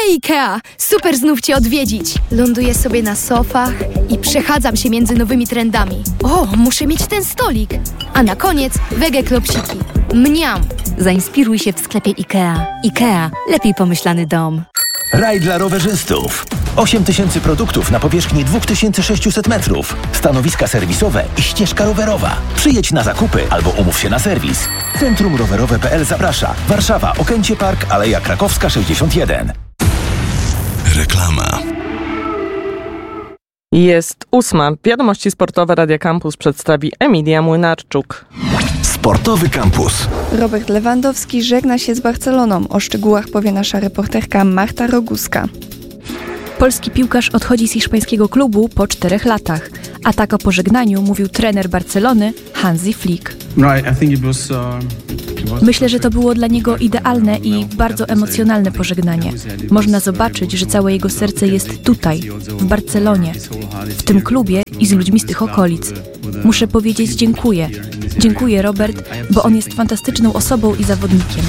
Hej Ikea, super znów Cię odwiedzić. Ląduję sobie na sofach i przechadzam się między nowymi trendami. O, muszę mieć ten stolik. A na koniec wege klopsiki. Mniam. Zainspiruj się w sklepie IKEA. IKEA. Lepiej pomyślany dom. Raj dla rowerzystów. 8000 produktów na powierzchni 2600 metrów. Stanowiska serwisowe i ścieżka rowerowa. Przyjedź na zakupy albo umów się na serwis. Centrum Rowerowe.pl zaprasza. Warszawa, Okęcie Park, Aleja Krakowska 61. Reklama. Jest 8. Wiadomości sportowe Radia Campus przedstawi Emilia Młynarczuk. Sportowy Campus. Robert Lewandowski żegna się z Barceloną. O szczegółach powie nasza reporterka Marta Roguska. Polski piłkarz odchodzi z hiszpańskiego klubu po 4 latach. A tak o pożegnaniu mówił trener Barcelony Hansi Flick. Myślę, że to było dla niego idealne i bardzo emocjonalne pożegnanie. Można zobaczyć, że całe jego serce jest tutaj, w Barcelonie, w tym klubie i z ludźmi z tych okolic. Muszę powiedzieć dziękuję. Dziękuję, Robert, bo on jest fantastyczną osobą i zawodnikiem.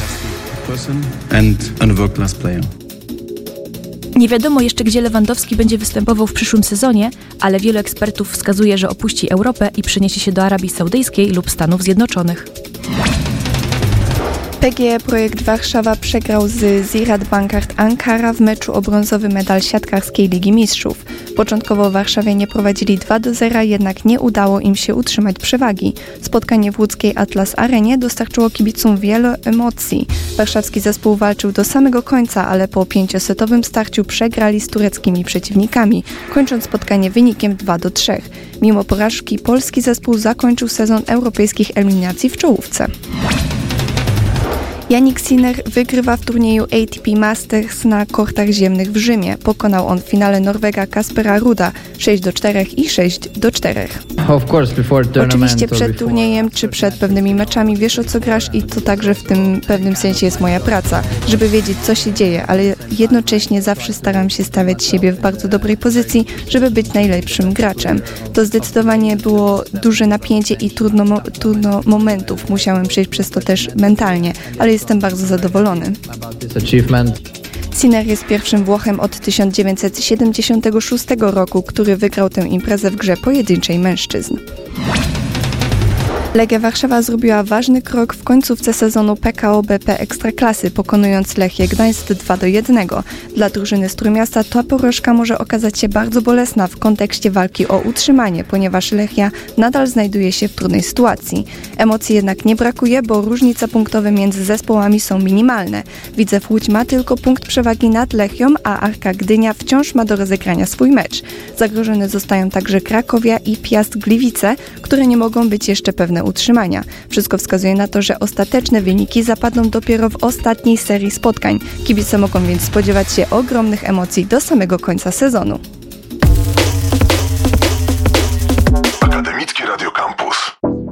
Nie wiadomo jeszcze, gdzie Lewandowski będzie występował w przyszłym sezonie, ale wielu ekspertów wskazuje, że opuści Europę i przeniesie się do Arabii Saudyjskiej lub Stanów Zjednoczonych. PGE Projekt Warszawa przegrał z Ziraat Bankart Ankara w meczu o brązowy medal siatkarskiej Ligi Mistrzów. Początkowo Warszawianie prowadzili 2-0, jednak nie udało im się utrzymać przewagi. Spotkanie w łódzkiej Atlas Arenie dostarczyło kibicom wiele emocji. Warszawski zespół walczył do samego końca, ale po 5-setowym starciu przegrali z tureckimi przeciwnikami, kończąc spotkanie wynikiem 2-3. Mimo porażki polski zespół zakończył sezon europejskich eliminacji w czołówce. Jannik Sinner wygrywa w turnieju ATP Masters na kortach ziemnych w Rzymie. Pokonał on w finale Norwega Kaspera Ruda 6-4 i 6-4. Oczywiście przed turniejem czy przed pewnymi meczami wiesz, o co grasz i to także w tym pewnym sensie jest moja praca, żeby wiedzieć, co się dzieje, ale jednocześnie zawsze staram się stawiać siebie w bardzo dobrej pozycji, żeby być najlepszym graczem. To zdecydowanie było duże napięcie i trudno momentów. Musiałem przejść przez to też mentalnie, ale jestem bardzo zadowolony. Sinner jest pierwszym Włochem od 1976 roku, który wygrał tę imprezę w grze pojedynczej mężczyzn. Legia Warszawa zrobiła ważny krok w końcówce sezonu PKO BP Ekstraklasy, pokonując Lechię Gdańsk 2-1. Dla drużyny z Trójmiasta ta porażka może okazać się bardzo bolesna w kontekście walki o utrzymanie, ponieważ Lechia nadal znajduje się w trudnej sytuacji. Emocji jednak nie brakuje, bo różnice punktowe między zespołami są minimalne. Widzew Łódź ma tylko punkt przewagi nad Lechią, a Arka Gdynia wciąż ma do rozegrania swój mecz. Zagrożone zostają także Krakowia i Piast Gliwice, które nie mogą być jeszcze pewne utrzymania. Wszystko wskazuje na to, że ostateczne wyniki zapadną dopiero w ostatniej serii spotkań. Kibice mogą więc spodziewać się ogromnych emocji do samego końca sezonu.